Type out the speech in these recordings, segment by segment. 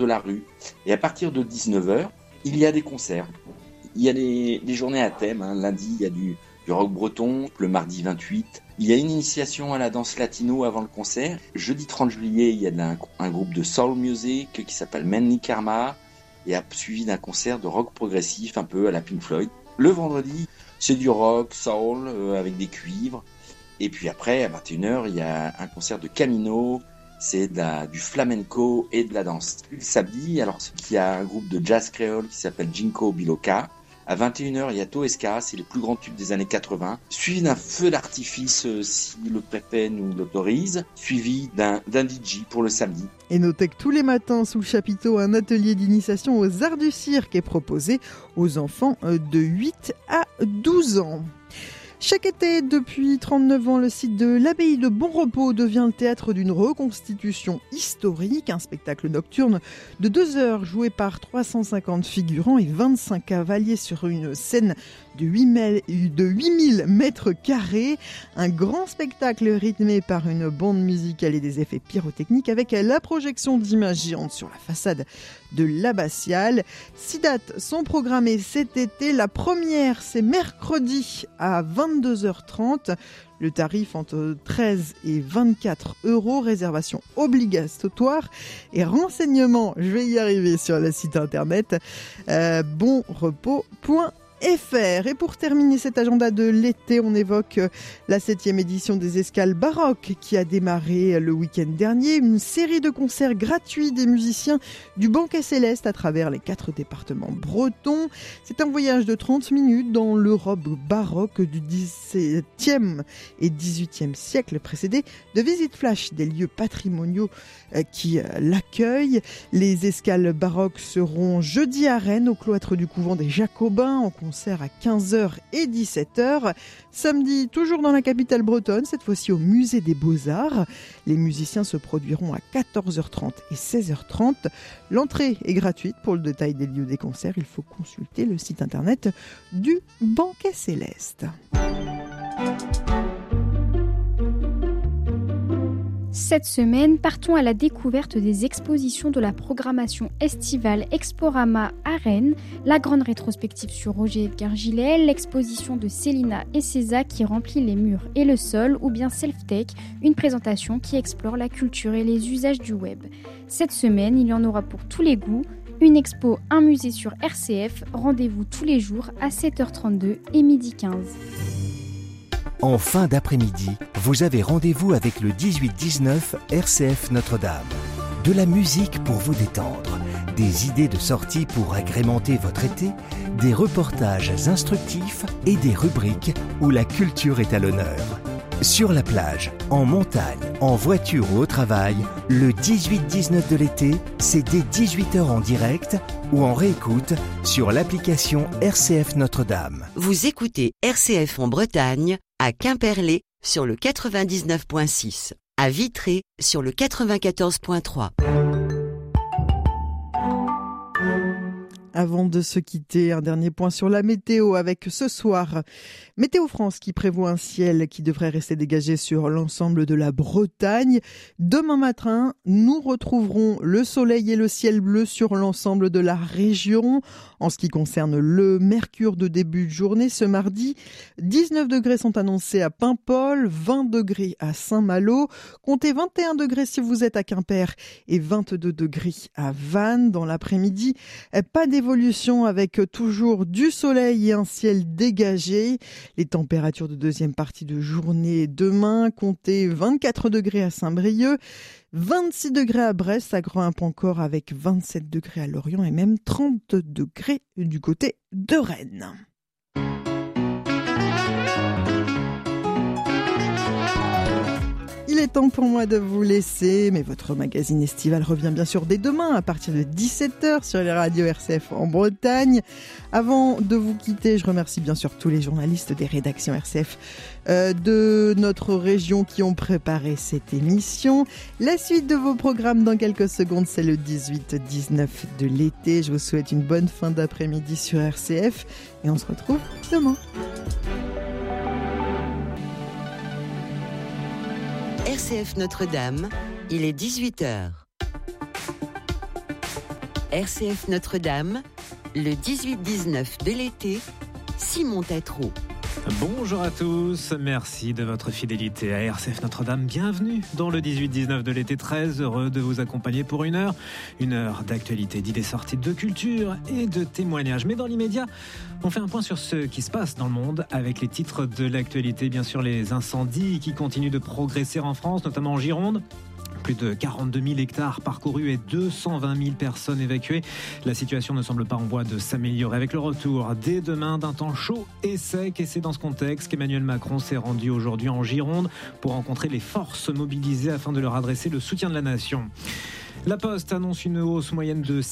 de la rue. Et à partir de 19h, il y a des concerts. Il y a des journées à thème. Lundi, il y a du rock breton. Le mardi 28, il y a une initiation à la danse latino avant le concert. Jeudi 30 juillet, il y a un groupe de soul music qui s'appelle Manly Karma, et suivi d'un concert de rock progressif un peu à la Pink Floyd. Le vendredi, c'est du rock, soul, avec des cuivres. Et puis après, à 21h, il y a un concert de Camino, c'est du flamenco et de la danse. Le samedi, alors il y a un groupe de jazz créole qui s'appelle Jinko Biloka. À 21h, il y a Toesca, c'est les plus grands tubes des années 80, suivi d'un feu d'artifice si le préfet nous l'autorise, suivi d'un DJ pour le samedi. Et notez que tous les matins, sous le chapiteau, un atelier d'initiation aux arts du cirque est proposé aux enfants de 8 à 12 ans. Chaque été, depuis 39 ans, le site de l'abbaye de Bonrepos devient le théâtre d'une reconstitution historique, un spectacle nocturne de 2 heures joué par 350 figurants et 25 cavaliers sur une scène de 8000 mètres carrés. Un grand spectacle rythmé par une bande musicale et des effets pyrotechniques avec la projection d'images géantes sur la façade de l'abbatiale. 6 dates sont programmées cet été. La première, c'est mercredi à 22h30. Le tarif entre 13 et 24 €, réservation obligatoire et renseignements, je vais y arriver sur le site internet bonrepos.fr. Et pour terminer cet agenda de l'été, on évoque la 7e édition des Escales Baroques qui a démarré le week-end dernier. Une série de concerts gratuits des musiciens du Banquet Céleste à travers les 4 départements bretons. C'est un voyage de 30 minutes dans l'Europe baroque du XVIIe et XVIIIe siècle, précédé de visites flash des lieux patrimoniaux qui l'accueillent. Les Escales Baroques seront jeudi à Rennes au cloître du couvent des Jacobins en concert à 15h et 17h. Samedi, toujours dans la capitale bretonne, cette fois-ci au musée des Beaux-Arts. Les musiciens se produiront à 14h30 et 16h30. L'entrée est gratuite. Pour le détail des lieux des concerts, il faut consulter le site internet du Banquet Céleste. Cette semaine, partons à la découverte des expositions de la programmation estivale Exporama à Rennes, la grande rétrospective sur Roger Edgar Gillet, l'exposition de Célina et César qui remplit les murs et le sol, ou bien Self-Tech, une présentation qui explore la culture et les usages du web. Cette semaine, il y en aura pour tous les goûts. Une expo, un musée sur RCF, rendez-vous tous les jours à 7h32 et 12h15. En fin d'après-midi, vous avez rendez-vous avec le 18-19 RCF Notre-Dame. De la musique pour vous détendre, des idées de sortie pour agrémenter votre été, des reportages instructifs et des rubriques où la culture est à l'honneur. Sur la plage, en montagne, en voiture ou au travail, le 18-19 de l'été, c'est dès 18h en direct ou en réécoute sur l'application RCF Notre-Dame. Vous écoutez RCF en Bretagne, à Quimperlé sur le 99.6, à Vitré sur le 94.3. Avant de se quitter, un dernier point sur la météo avec ce soir. Météo France qui prévoit un ciel qui devrait rester dégagé sur l'ensemble de la Bretagne. Demain matin, nous retrouverons le soleil et le ciel bleu sur l'ensemble de la région. En ce qui concerne le mercure de début de journée, ce mardi, 19 degrés sont annoncés à Paimpol, 20 degrés à Saint-Malo. Comptez 21 degrés si vous êtes à Quimper et 22 degrés à Vannes. Dans l'après-midi, pas d'évolution avec toujours du soleil et un ciel dégagé. Les températures de deuxième partie de journée demain, comptez 24 degrés à Saint-Brieuc, 26 degrés à Brest, ça grimpe encore avec 27 degrés à Lorient et même 30 degrés du côté de Rennes. Il est temps pour moi de vous laisser, mais votre magazine estival revient bien sûr dès demain à partir de 17h sur les radios RCF en Bretagne. Avant de vous quitter, je remercie bien sûr tous les journalistes des rédactions RCF de notre région qui ont préparé cette émission. La suite de vos programmes dans quelques secondes, c'est le 18-19 de l'été. Je vous souhaite une bonne fin d'après-midi sur RCF et on se retrouve demain. RCF Notre-Dame, il est 18h. RCF Notre-Dame, le 18-19 de l'été, Simon Tétrault. Bonjour à tous, merci de votre fidélité à RCF Notre-Dame. Bienvenue dans le 18-19 de l'été, très heureux de vous accompagner pour une heure d'actualité, d'idées sorties, de culture et de témoignages. Mais dans l'immédiat, on fait un point sur ce qui se passe dans le monde avec les titres de l'actualité. Bien sûr, les incendies qui continuent de progresser en France, notamment en Gironde. Plus de 42 000 hectares parcourus et 220 000 personnes évacuées. La situation ne semble pas en voie de s'améliorer avec le retour dès demain d'un temps chaud et sec. Et c'est dans ce contexte qu'Emmanuel Macron s'est rendu aujourd'hui en Gironde pour rencontrer les forces mobilisées afin de leur adresser le soutien de la nation. La Poste annonce une hausse moyenne de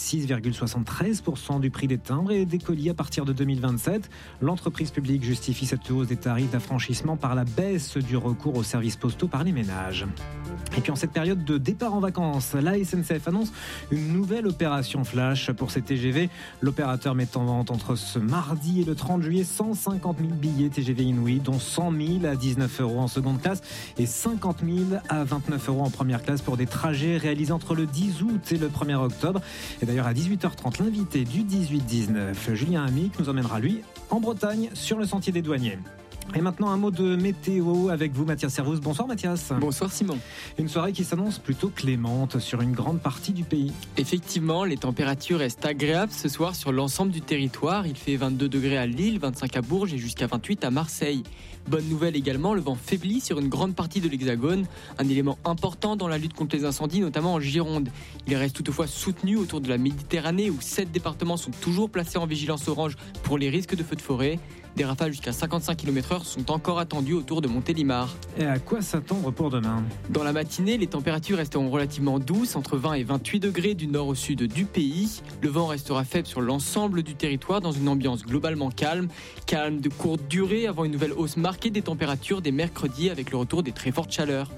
6,73% du prix des timbres et des colis à partir de 2027. L'entreprise publique justifie cette hausse des tarifs d'affranchissement par la baisse du recours aux services postaux par les ménages. Et puis en cette période de départ en vacances, la SNCF annonce une nouvelle opération flash pour ces TGV. L'opérateur met en vente entre ce mardi et le 30 juillet 150 000 billets TGV Inouï, dont 100 000 à 19 € en seconde classe et 50 000 à 29 € en première classe pour des trajets réalisés entre le 10 août et le 1er octobre. Et d'ailleurs à 18h30, l'invité du 18-19, Julien Amic, nous emmènera lui en Bretagne sur le sentier des douaniers. Et maintenant un mot de météo avec vous Mathias Servouz. Bonsoir Mathias. Bonsoir Simon. Une soirée qui s'annonce plutôt clémente sur une grande partie du pays. Effectivement, les températures restent agréables ce soir sur l'ensemble du territoire. Il fait 22 degrés à Lille, 25 à Bourges et jusqu'à 28 à Marseille. Bonne nouvelle également, le vent faiblit sur une grande partie de l'Hexagone. Un élément important dans la lutte contre les incendies, notamment en Gironde. Il reste toutefois soutenu autour de la Méditerranée où 7 départements sont toujours placés en vigilance orange pour les risques de feux de forêt. Des rafales jusqu'à 55 km/h sont encore attendues autour de Montélimar. Et à quoi s'attendre pour demain ? Dans la matinée, les températures resteront relativement douces, entre 20 et 28 degrés du nord au sud du pays. Le vent restera faible sur l'ensemble du territoire dans une ambiance globalement calme. Calme de courte durée avant une nouvelle hausse marquée des températures dès mercredi avec le retour des très fortes chaleurs.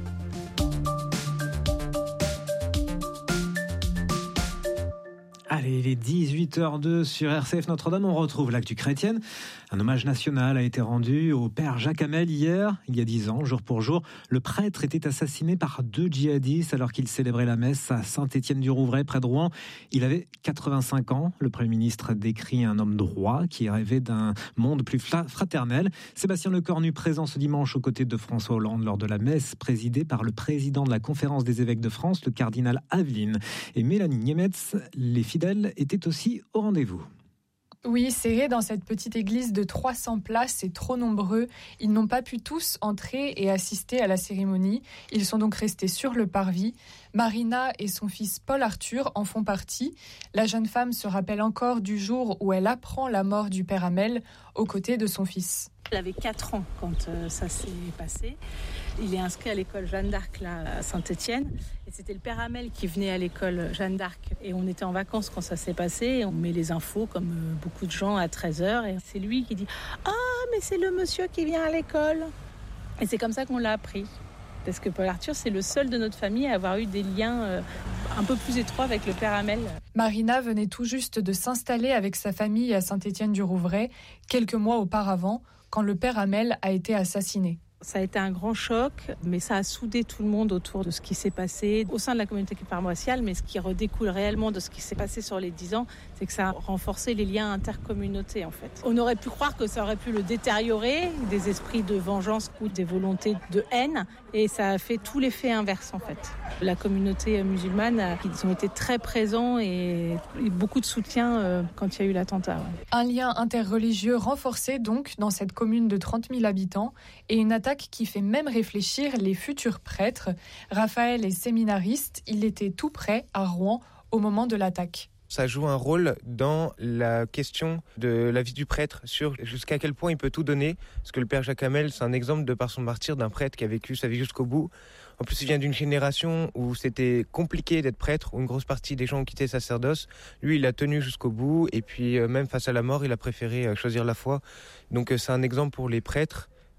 Allez, il est 18h02 sur RCF Notre-Dame, on retrouve l'actu chrétienne. Un hommage national a été rendu au père Jacques Hamel hier, il y a 10 ans, jour pour jour. Le prêtre était assassiné par 2 djihadistes alors qu'il célébrait la messe à Saint-Étienne-du-Rouvray, près de Rouen. Il avait 85 ans. Le Premier ministre décrit un homme droit qui rêvait d'un monde plus fraternel. Sébastien Lecornu, présent ce dimanche aux côtés de François Hollande lors de la messe présidée par le président de la Conférence des évêques de France, le cardinal Aveline. Et Mélanie Niemetz, les fidèles étaient aussi au rendez-vous. Oui, serrés dans cette petite église de 300 places, c'est trop nombreux. Ils n'ont pas pu tous entrer et assister à la cérémonie. Ils sont donc restés sur le parvis. Marina et son fils Paul Arthur en font partie. La jeune femme se rappelle encore du jour où elle apprend la mort du père Hamel aux côtés de son fils. Elle avait 4 ans quand ça s'est passé. Il est inscrit à l'école Jeanne d'Arc là, à Saint-Étienne. Et c'était le père Hamel qui venait à l'école Jeanne d'Arc. Et on était en vacances quand ça s'est passé. On met les infos comme beaucoup de gens à 13h. Et c'est lui qui dit « Ah, mais c'est le monsieur qui vient à l'école !» Et c'est comme ça qu'on l'a appris. Parce que Paul Arthur, c'est le seul de notre famille à avoir eu des liens un peu plus étroits avec le père Hamel. Marina venait tout juste de s'installer avec sa famille à Saint-Étienne-du-Rouvray, quelques mois auparavant, quand le père Hamel a été assassiné. Ça a été un grand choc, mais ça a soudé tout le monde autour de ce qui s'est passé au sein de la communauté paroissiale. Mais ce qui redécoule réellement de ce qui s'est passé sur les 10 ans, c'est que ça a renforcé les liens intercommunautés, en fait. On aurait pu croire que ça aurait pu le détériorer, des esprits de vengeance ou des volontés de haine, et ça a fait tout l'effet inverse, en fait. La communauté musulmane, ils ont été très présents et beaucoup de soutien quand il y a eu l'attentat. Ouais. Un lien interreligieux renforcé, donc, dans cette commune de 30 000 habitants, et une attaque qui fait même réfléchir les futurs prêtres. Raphaël est séminariste, il était tout près à Rouen au moment de l'attaque. Ça joue un rôle dans la question de la vie du prêtre, sur jusqu'à quel point il peut tout donner. Parce que le père Jacques Hamel, c'est un exemple de par son martyre d'un prêtre qui a vécu sa vie jusqu'au bout. En plus, il vient d'une génération où c'était compliqué d'être prêtre, où une grosse partie des gens ont quitté le sacerdoce. Lui, il a tenu jusqu'au bout, et puis même face à la mort, il a préféré choisir la foi. Donc c'est un exemple pour les prêtres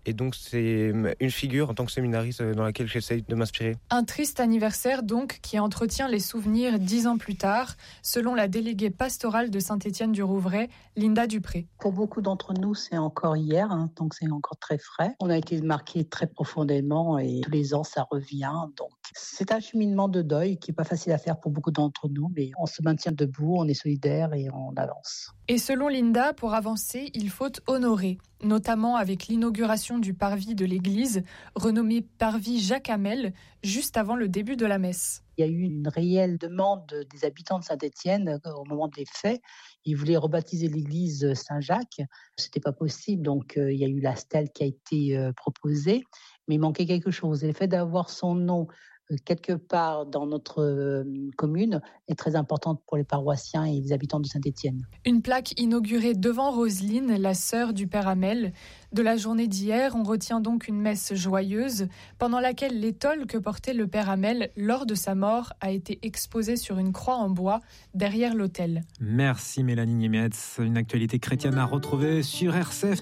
Et donc c'est une figure en tant que séminariste dans laquelle j'essaye de m'inspirer. Un triste anniversaire donc qui entretient les souvenirs 10 ans plus tard, selon la déléguée pastorale de Saint-Étienne-du-Rouvray, Linda Dupré. Pour beaucoup d'entre nous, c'est encore hier, donc c'est encore très frais. On a été marqués très profondément et tous les ans ça revient. Donc c'est un cheminement de deuil qui n'est pas facile à faire pour beaucoup d'entre nous, mais on se maintient debout, on est solidaires et on avance. Et selon Linda, pour avancer, il faut honorer, notamment avec l'inauguration du parvis de l'église, renommé parvis Jacques Hamel, juste avant le début de la messe. Il y a eu une réelle demande des habitants de Saint-Étienne au moment des faits. Ils voulaient rebaptiser l'église Saint-Jacques. C'était pas possible, donc il y a eu la stèle qui a été proposée, mais il manquait quelque chose. Et le fait d'avoir son nom quelque part dans notre commune est très importante pour les paroissiens et les habitants de Saint-Étienne. Une plaque inaugurée devant Roselyne, la sœur du père Hamel. De la journée d'hier, on retient donc une messe joyeuse pendant laquelle l'étole que portait le père Hamel lors de sa mort a été exposée sur une croix en bois derrière l'autel. Merci Mélanie Niemetz. Une actualité chrétienne à retrouver sur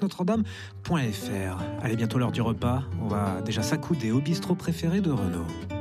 rcfnotredame.fr. Allez, bientôt l'heure du repas. On va déjà s'accouder au bistrot préféré de Renaud.